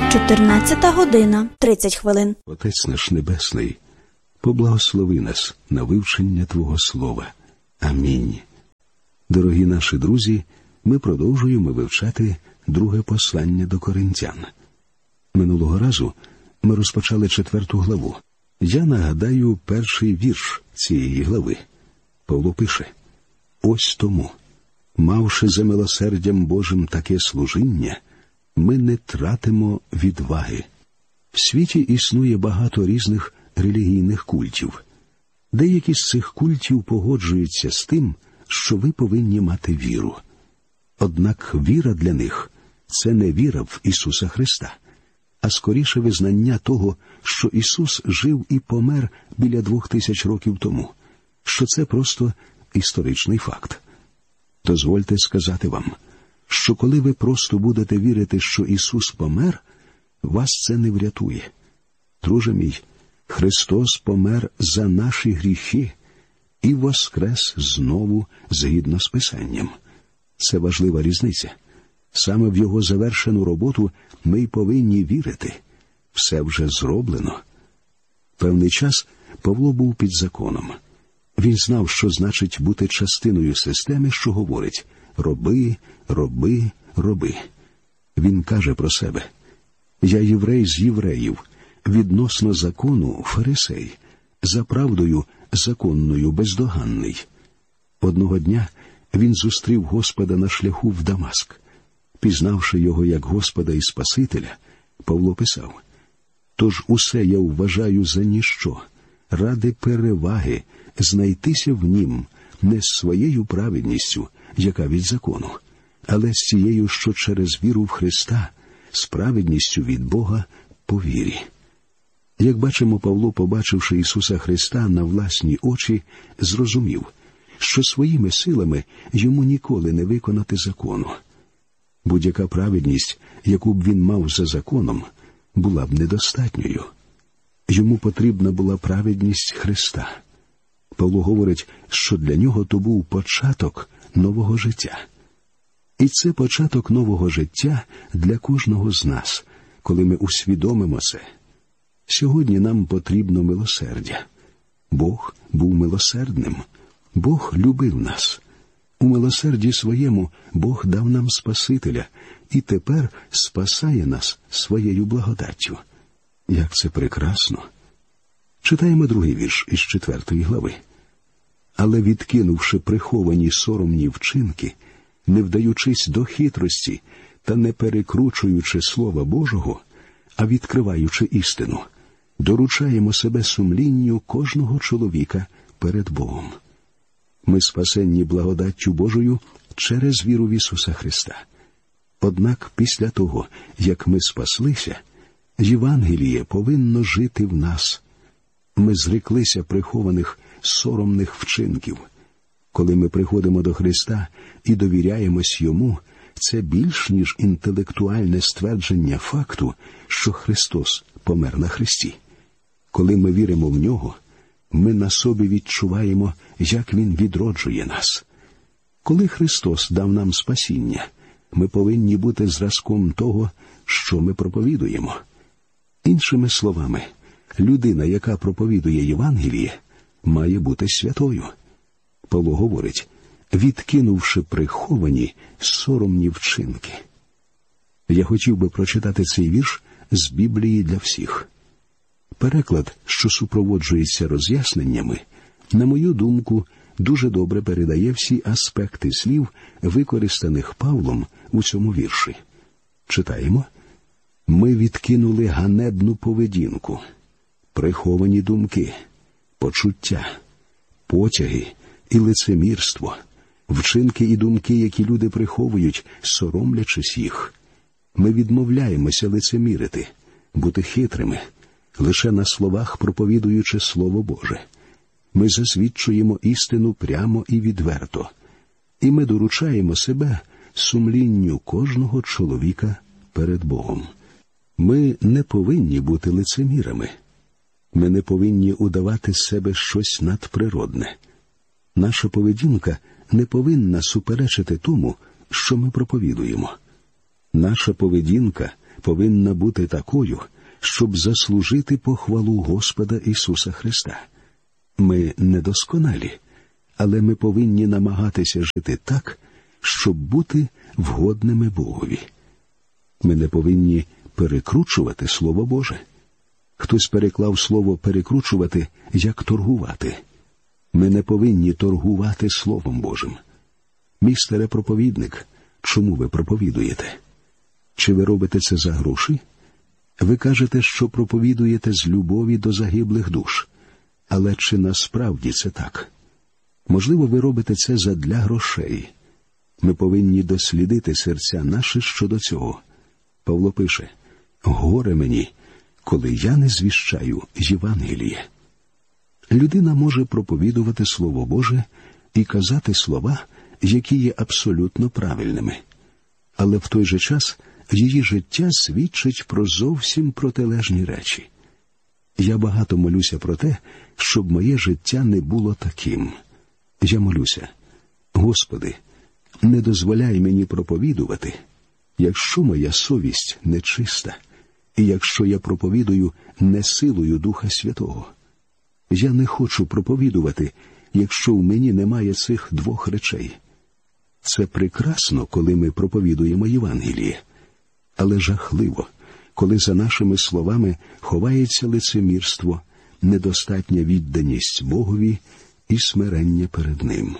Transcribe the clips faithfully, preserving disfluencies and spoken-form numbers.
чотирнадцята година, тридцять хвилин. Отець наш Небесний, поблагослови нас на вивчення Твого Слова. Амінь. Дорогі наші друзі, ми продовжуємо вивчати друге послання до Коринтян. Минулого разу ми розпочали четверту главу. Я нагадаю перший вірш цієї глави. Павло пише: «Ось тому, мавши за милосердям Божим таке служіння, ми не тратимо відваги». В світі існує багато різних релігійних культів. Деякі з цих культів погоджуються з тим, що ви повинні мати віру. Однак віра для них – це не віра в Ісуса Христа, а скоріше визнання того, що Ісус жив і помер біля двох тисяч років тому, що це просто історичний факт. Дозвольте сказати вам, що коли ви просто будете вірити, що Ісус помер, вас це не врятує. Друже мій, Христос помер за наші гріхи і воскрес знову згідно з Писанням. Це важлива різниця. Саме в Його завершену роботу ми й повинні вірити. Все вже зроблено. Певний час Павло був під законом. Він знав, що значить бути частиною системи, що говорить «роби, роби, роби». Він каже про себе: «Я єврей з євреїв, відносно закону фарисей, за правдою законною бездоганний». Одного дня він зустрів Господа на шляху в Дамаск. Пізнавши його як Господа і Спасителя, Павло писав: «Тож усе я вважаю за ніщо, ради переваги знайтися в нім не з своєю праведністю, яка від закону, але з цією, що через віру в Христа, з праведністю від Бога по вірі». Як бачимо, Павло, побачивши Ісуса Христа на власні очі, зрозумів, що своїми силами йому ніколи не виконати закону. Будь-яка праведність, яку б він мав за законом, була б недостатньою. Йому потрібна була праведність Христа. Павло говорить, що для нього то був початок нового життя. І це початок нового життя для кожного з нас, коли ми усвідомимо це. Сьогодні нам потрібно милосердя. Бог був милосердним. Бог любив нас. У милосерді своєму Бог дав нам Спасителя і тепер спасає нас своєю благодаттю. Як це прекрасно! Читаємо другий вірш із четвертої глави. «Але відкинувши приховані соромні вчинки, не вдаючись до хитрості та не перекручуючи Слова Божого, а відкриваючи істину, доручаємо себе сумлінню кожного чоловіка перед Богом». Ми спасенні благодаттю Божою через віру в Ісуса Христа. Однак після того, як ми спаслися, Євангеліє повинно жити в нас. Ми зреклися прихованих соромних вчинків. Коли ми приходимо до Христа і довіряємось Йому, це більш ніж інтелектуальне ствердження факту, що Христос помер на хресті. Коли ми віримо в Нього, ми на собі відчуваємо, як Він відроджує нас. Коли Христос дав нам спасіння, ми повинні бути зразком того, що ми проповідуємо. Іншими словами, людина, яка проповідує Євангеліє, має бути святою. Павло говорить, відкинувши приховані соромні вчинки. Я хотів би прочитати цей вірш з Біблії для всіх. Переклад, що супроводжується роз'ясненнями, на мою думку, дуже добре передає всі аспекти слів, використаних Павлом у цьому вірші. Читаємо. «Ми відкинули ганебну поведінку, приховані думки, почуття, потяги і лицемірство, вчинки і думки, які люди приховують, соромлячись їх. Ми відмовляємося лицемірити, бути хитрими, лише на словах проповідуючи Слово Боже. Ми засвідчуємо істину прямо і відверто, і ми доручаємо себе сумлінню кожного чоловіка перед Богом. Ми не повинні бути лицемірами. Ми не повинні удавати з себе щось надприродне. Наша поведінка не повинна суперечити тому, що ми проповідуємо. Наша поведінка повинна бути такою, щоб заслужити похвалу Господа Ісуса Христа. Ми недосконалі, але ми повинні намагатися жити так, щоб бути вгодними Богові. Ми не повинні перекручувати Слово Боже. Хтось переклав слово «перекручувати» як «торгувати». Ми не повинні торгувати Словом Божим. Містере проповідник, чому ви проповідуєте? Чи ви робите це за гроші? Ви кажете, що проповідуєте з любові до загиблих душ. Але чи насправді це так? Можливо, ви робите це задля грошей. Ми повинні дослідити серця наші щодо цього. Павло пише: «Горе мені, коли я не звіщаю Євангеліє». Людина може проповідувати Слово Боже і казати слова, які є абсолютно правильними. Але в той же час її життя свідчить про зовсім протилежні речі. Я багато молюся про те, щоб моє життя не було таким. Я молюся: «Господи, не дозволяй мені проповідувати, якщо моя совість нечиста, і якщо я проповідую не силою Духа Святого. Я не хочу проповідувати, якщо в мені немає цих двох речей». Це прекрасно, коли ми проповідуємо Євангеліє, але жахливо, коли за нашими словами ховається лицемірство, недостатня відданість Богові і смирення перед Ним.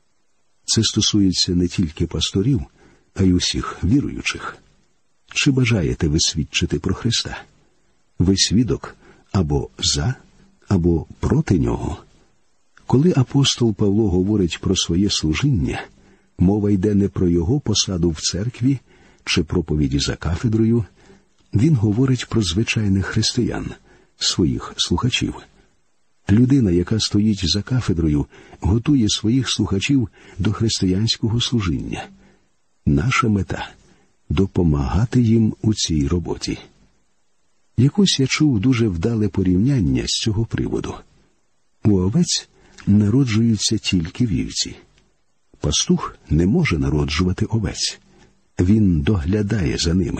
Це стосується не тільки пасторів, а й усіх віруючих. Чи бажаєте ви свідчити про Христа? Ви свідок або за, або проти Нього. Коли апостол Павло говорить про своє служіння, мова йде не про його посаду в церкві чи проповіді за кафедрою. Він говорить про звичайних християн, своїх слухачів. Людина, яка стоїть за кафедрою, готує своїх слухачів до християнського служіння. Наша мета – допомагати їм у цій роботі. Якось я чув дуже вдале порівняння з цього приводу. У овець народжуються тільки вівці. Пастух не може народжувати овець. Він доглядає за ними.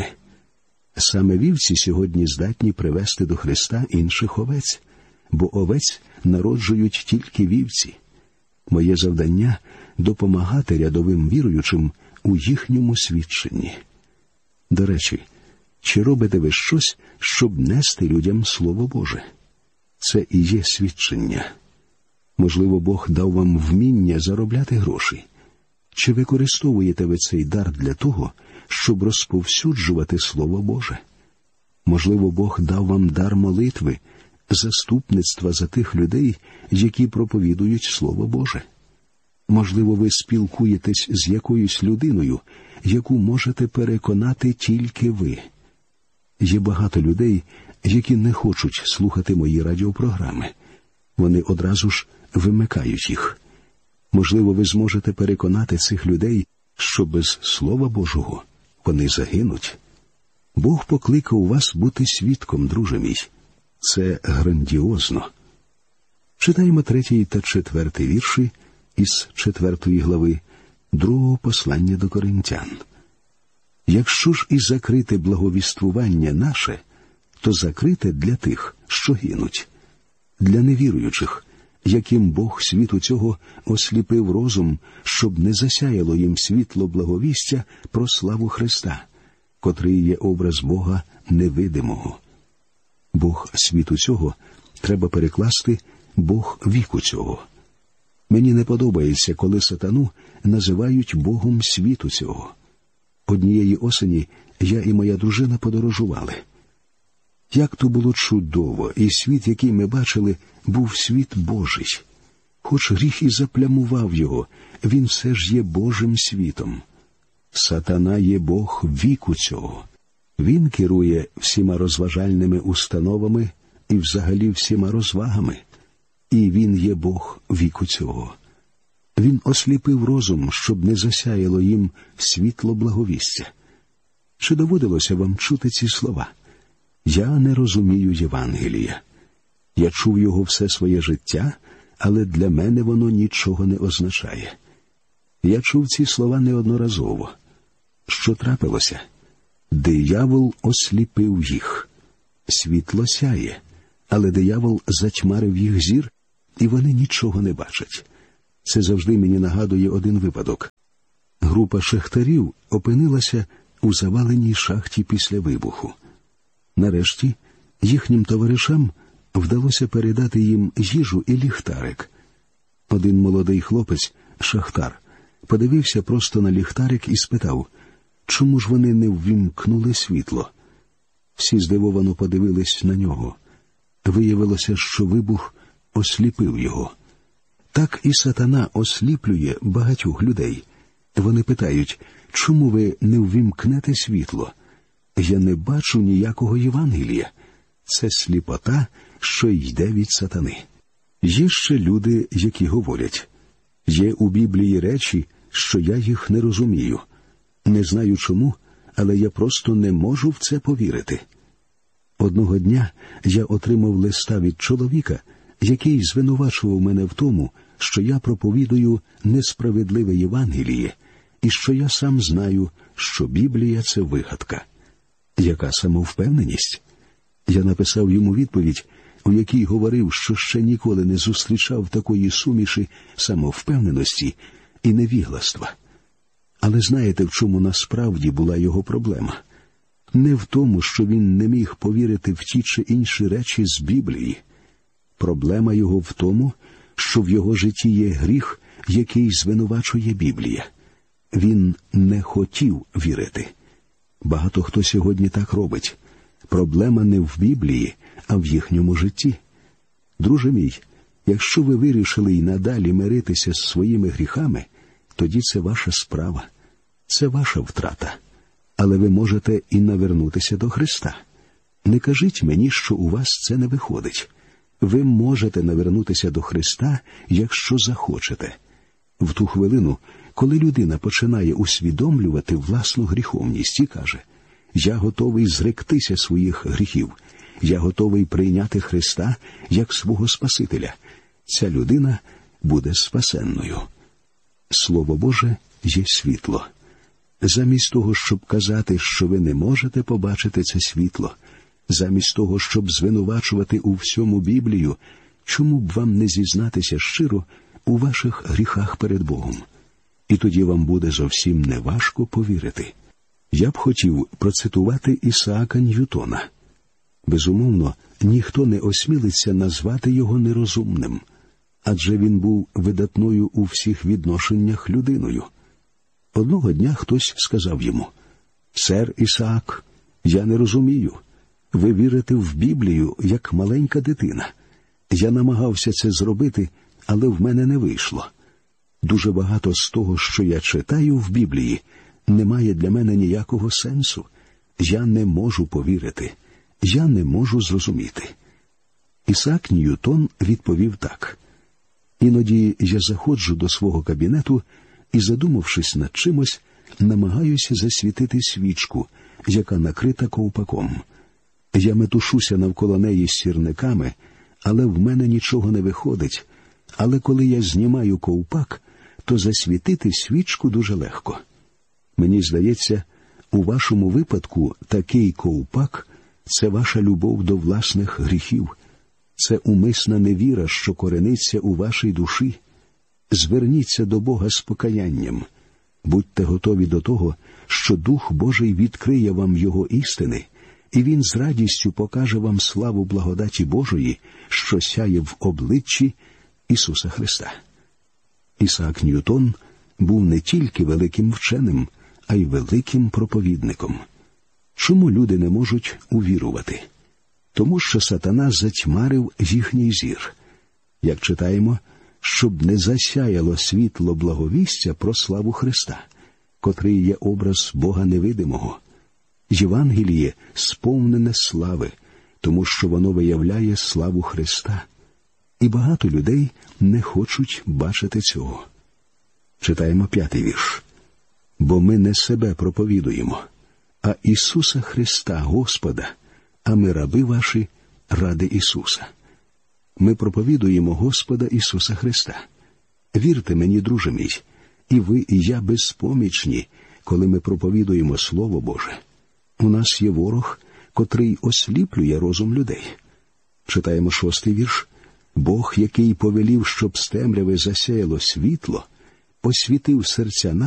Саме вівці сьогодні здатні привести до Христа інших овець, бо овець народжують тільки вівці. Моє завдання – допомагати рядовим віруючим у їхньому свідченні. До речі, чи робите ви щось, щоб нести людям Слово Боже? Це і є свідчення. Можливо, Бог дав вам вміння заробляти гроші. Чи використовуєте ви цей дар для того, щоб розповсюджувати Слово Боже? Можливо, Бог дав вам дар молитви, заступництва за тих людей, які проповідують Слово Боже. Можливо, ви спілкуєтесь з якоюсь людиною, яку можете переконати тільки ви. Є багато людей, які не хочуть слухати мої радіопрограми. Вони одразу ж вимикають їх. Можливо, ви зможете переконати цих людей, що без Слова Божого вони загинуть. Бог покликав вас бути свідком, друже мій. Це грандіозно. Читаємо третій та четвертий вірші із четвертої глави другого послання до Коринтян. «Якщо ж і закрите благовіствування наше, то закрите для тих, що гинуть, для невіруючих, яким Бог світу цього осліпив розум, щоб не засяяло їм світло благовістя про славу Христа, котрий є образ Бога невидимого». Бог світу цього треба перекласти «Бог віку цього». Мені не подобається, коли сатану називають Богом світу цього. Однієї осені я і моя дружина подорожували. Як то було чудово, і світ, який ми бачили, був світ Божий. Хоч гріх і заплямував його, він все ж є Божим світом. Сатана є Бог віку цього. Він керує всіма розважальними установами і взагалі всіма розвагами. І він є Бог віку цього. Він осліпив розум, щоб не засяяло їм світло благовістя. Чи доводилося вам чути ці слова? Я не розумію Євангелія. Я чув його все своє життя, але для мене воно нічого не означає. Я чув ці слова неодноразово. Що трапилося? Диявол осліпив їх. Світло сяє, але диявол затьмарив їх зір, і вони нічого не бачать. Це завжди мені нагадує один випадок. Група шахтарів опинилася у заваленій шахті після вибуху. Нарешті їхнім товаришам вдалося передати їм їжу і ліхтарик. Один молодий хлопець, шахтар, подивився просто на ліхтарик і спитав, чому ж вони не ввімкнули світло. Всі здивовано подивились на нього. Виявилося, що вибух осліпив його. Так і сатана осліплює багатьох людей. Вони питають, чому ви не ввімкнете світло? Я не бачу ніякого Євангелія. Це сліпота, що йде від сатани. Є ще люди, які говорять, є у Біблії речі, що я їх не розумію. Не знаю чому, але я просто не можу в це повірити. Одного дня я отримав листа від чоловіка, який звинувачував мене в тому, що я проповідую несправедливе Євангеліє, і що я сам знаю, що Біблія – це вигадка. Яка самовпевненість? Я написав йому відповідь, у якій говорив, що ще ніколи не зустрічав такої суміші самовпевненості і невігластва. Але знаєте, в чому насправді була його проблема? Не в тому, що він не міг повірити в ті чи інші речі з Біблії. Проблема його в тому, що в його житті є гріх, який звинувачує Біблія. Він не хотів вірити. Багато хто сьогодні так робить. Проблема не в Біблії, а в їхньому житті. Друже мій, якщо ви вирішили й надалі миритися з своїми гріхами, тоді це ваша справа, це ваша втрата. Але ви можете і навернутися до Христа. Не кажіть мені, що у вас це не виходить. Ви можете навернутися до Христа, якщо захочете. В ту хвилину, коли людина починає усвідомлювати власну гріховність і каже, «Я готовий зректися своїх гріхів, я готовий прийняти Христа як свого Спасителя», ця людина буде спасенною. Слово Боже є світло. Замість того, щоб казати, що ви не можете побачити це світло, замість того, щоб звинувачувати у всьому Біблію, чому б вам не зізнатися щиро у ваших гріхах перед Богом? І тоді вам буде зовсім неважко повірити. Я б хотів процитувати Ісаака Ньютона. Безумовно, ніхто не осмілиться назвати його нерозумним, адже він був видатною у всіх відношеннях людиною. Одного дня хтось сказав йому, «Сер Ісаак, я не розумію. Ви вірите в Біблію, як маленька дитина. Я намагався це зробити, але в мене не вийшло. Дуже багато з того, що я читаю в Біблії, не має для мене ніякого сенсу. Я не можу повірити. Я не можу зрозуміти». Ісаак Ньютон відповів так. «Іноді я заходжу до свого кабінету і, задумавшись над чимось, намагаюся засвітити свічку, яка накрита ковпаком. Я метушуся навколо неї з сірниками, але в мене нічого не виходить. Але коли я знімаю ковпак, то засвітити свічку дуже легко. Мені здається, у вашому випадку такий ковпак – це ваша любов до власних гріхів. Це умисна невіра, що корениться у вашій душі. Зверніться до Бога з покаянням. Будьте готові до того, що Дух Божий відкриє вам Його істини, і Він з радістю покаже вам славу благодаті Божої, що сяє в обличчі Ісуса Христа». Ісаак Ньютон був не тільки великим вченим, а й великим проповідником. Чому люди не можуть увірувати? Тому що сатана затьмарив їхній зір. Як читаємо, щоб не засяяло світло благовістя про славу Христа, котрий є образ Бога невидимого. Євангеліє сповнене слави, тому що воно виявляє славу Христа. І багато людей не хочуть бачити цього. Читаємо п'ятий вірш. «Бо ми не себе проповідуємо, а Ісуса Христа, Господа, а ми раби ваші ради Ісуса». Ми проповідуємо Господа Ісуса Христа. Вірте мені, друже мій, і ви, і я безпомічні, коли ми проповідуємо Слово Боже. У нас є ворог, котрий осліплює розум людей. Читаємо шостий вірш. Бог, який повелів, щоб з темряви засяяло світло, освітив серця